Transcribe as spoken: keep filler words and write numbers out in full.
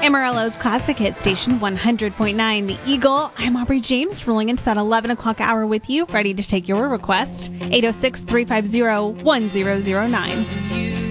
Amarillo's Classic Hit Station one hundred point nine, The Eagle. I'm Aubrey James, rolling into that eleven o'clock hour with you, ready to take your request. eight oh six, three five zero, one zero zero nine.